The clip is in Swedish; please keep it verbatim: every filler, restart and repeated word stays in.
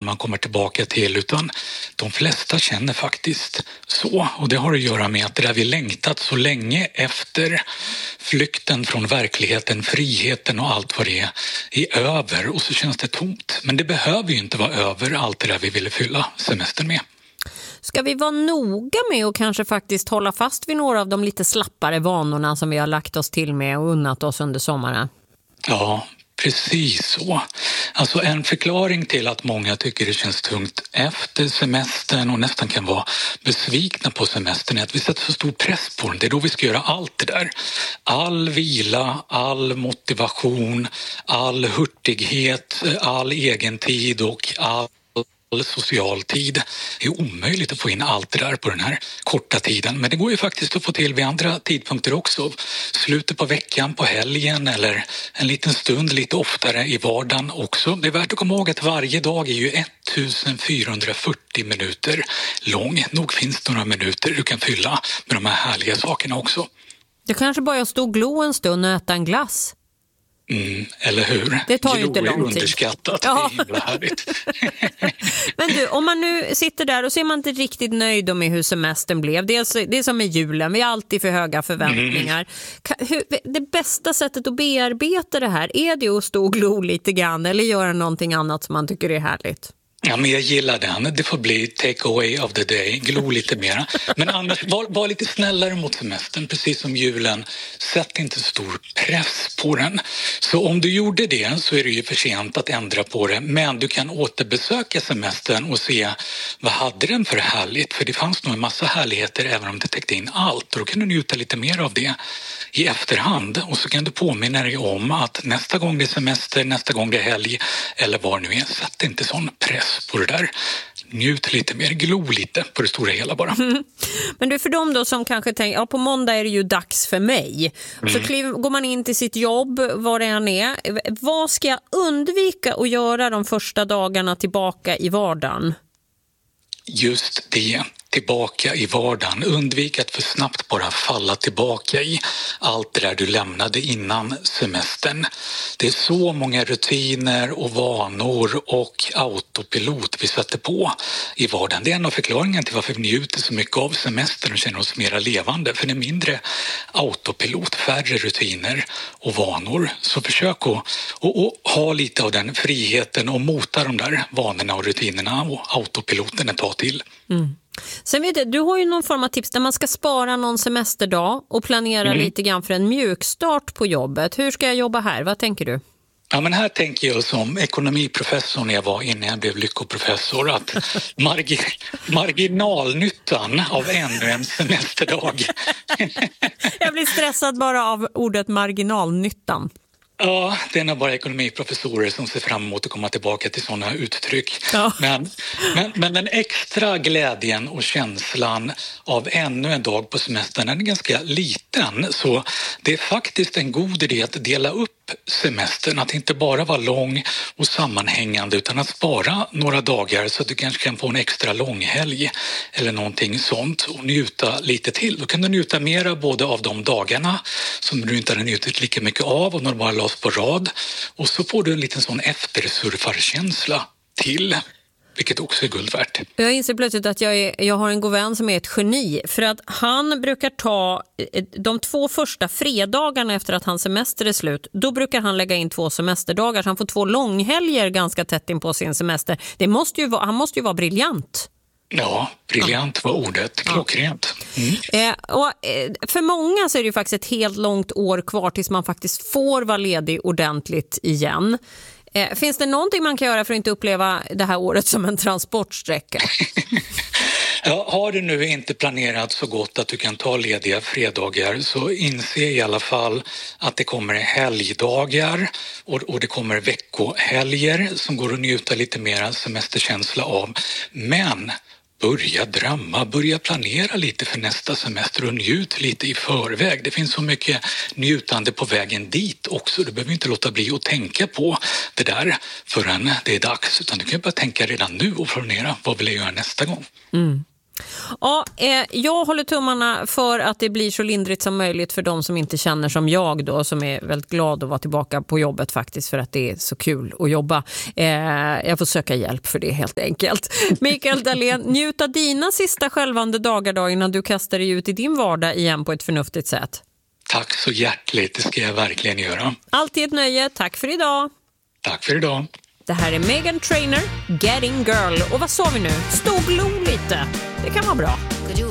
man kommer tillbaka till, utan de flesta känner faktiskt så. Och det har att göra med att det där vi längtat så länge efter flykten från verkligheten, friheten och allt vad det är, är över, och så känns det tomt. Men det behöver ju inte vara över allt det där vi ville fylla semestern med. Ska vi vara noga med och kanske faktiskt hålla fast vid några av de lite slappare vanorna som vi har lagt oss till med och unnat oss under sommaren? Ja, precis så. Alltså en förklaring till att många tycker det känns tungt efter semestern och nästan kan vara besvikna på semestern är att vi sätter så stor press på den. Det är då vi ska göra allt det där. All vila, all motivation, all hurtighet, all egentid och all social tid. Det är omöjligt att få in allt det där på den här korta tiden, men det går ju faktiskt att få till vid andra tidpunkter också. Slutet på veckan, på helgen eller en liten stund lite oftare i vardagen också. Det är värt att komma ihåg att varje dag är ju fjortonhundrafyrtio minuter lång. Nog finns det några minuter du kan fylla med de här härliga sakerna också. Det kanske bara stå och glo en stund och äta en glass. Mm, eller hur? Det tar ju inte lång tid. Underskattat, ja. Det är himla härligt. Men du, om man nu sitter där och så är man inte riktigt nöjd med hur semestern blev. Det är, det är som med julen, vi har alltid för höga förväntningar. Mm. Hur, det bästa sättet att bearbeta det här, är det att stå och glo lite grann eller göra någonting annat som man tycker är härligt? Ja, men jag gillar den. Det får bli take away of the day. Glo lite mer. Men annars, var, var lite snällare mot semestern, precis som julen. Sätt inte stor press på den. Så om du gjorde det så är det ju för sent att ändra på det. Men du kan återbesöka semestern och se vad hade den för härligt. För det fanns nog en massa härligheter även om det täckte in allt. Och då kan du njuta lite mer av det i efterhand. Och så kan du påminna dig om att nästa gång det är semester, nästa gång det är helg eller vad nu är, sätt inte sån press på det där. Njut lite mer, glo lite på det stora hela bara. Mm. Men du, för dem då som kanske tänker, ja på måndag är det ju dags för mig. Mm. Så kliv, går man in till sitt jobb, var det än är. Vad ska jag undvika att göra de första dagarna tillbaka i vardagen? Just det, tillbaka i vardagen. Undvik att för snabbt bara falla tillbaka i allt det där du lämnade innan semestern. Det är så många rutiner och vanor och autopilot vi sätter på i vardagen. Det är en av förklaringarna till varför vi njuter så mycket av semestern och känner oss mera levande. För det är mindre autopilot, färre rutiner och vanor. Så försök att och, och ha lite av den friheten och mota de där vanorna och rutinerna och autopiloten ett tag till. Mm. Sen vet jag, du har ju någon form av tips där man ska spara någon semesterdag och planera mm. lite grann för en mjukstart på jobbet. Hur ska jag jobba här? Vad tänker du? Ja, men här tänker jag som ekonomiprofessor när jag var innan jag blev lyckoprofessor att margi- marginalnyttan av ännu en semesterdag. Jag blir stressad bara av ordet marginalnyttan. Ja, det är nog bara ekonomiprofessorer som ser fram emot att komma tillbaka till sådana uttryck. Ja. Men, men, men den extra glädjen och känslan av ännu en dag på semestern är ganska liten. Så det är faktiskt en god idé att dela upp semestern, att inte bara vara lång och sammanhängande utan att spara några dagar så att du kanske kan få en extra långhelg eller någonting sånt och njuta lite till. Då kan du njuta mera både av de dagarna som du inte har njutit lika mycket av och när du bara lades på rad, och så får du en liten sån eftersurfarkänsla till, vilket också är guld värt. Jag inser plötsligt att jag, är, jag har en god vän som är ett geni. För att han brukar ta de två första fredagarna efter att hans semester är slut. Då brukar han lägga in två semesterdagar. Så han får två långhelger ganska tätt in på sin semester. Det måste ju vara, han måste ju vara briljant. Ja, briljant var ordet. Klockrent. Mm. Eh, och, eh, för många så är det ju faktiskt ett helt långt år kvar tills man faktiskt får vara ledig ordentligt igen. Eh, finns det någonting man kan göra för att inte uppleva det här året som en transportsträcka? Ja, har du nu inte planerat så gott att du kan ta lediga fredagar så inse i alla fall att det kommer helgdagar och, och det kommer veckohelger som går att njuta lite mer semesterkänsla av. Men börja drömma, börja planera lite för nästa semester och njut lite i förväg. Det finns så mycket njutande på vägen dit också. Du behöver inte låta bli att tänka på det där förrän det är dags, utan du kan bara tänka redan nu och planera vad vill jag göra nästa gång. Mm. Ja, eh, jag håller tummarna för att det blir så lindrigt som möjligt för de som inte känner som jag då, som är väldigt glad att vara tillbaka på jobbet faktiskt för att det är så kul att jobba. Eh, jag får söka hjälp för det helt enkelt. Mikael Dahlén, njut av dina sista självande dagar då innan du kastar dig ut i din vardag igen på ett förnuftigt sätt. Tack så hjärtligt, det ska jag verkligen göra. Alltid ett nöje, tack för idag. Tack för idag. Det här är Meghan Trainor, Getting Girl. Och vad sa vi nu? Stå och glo lite. Det kan vara bra.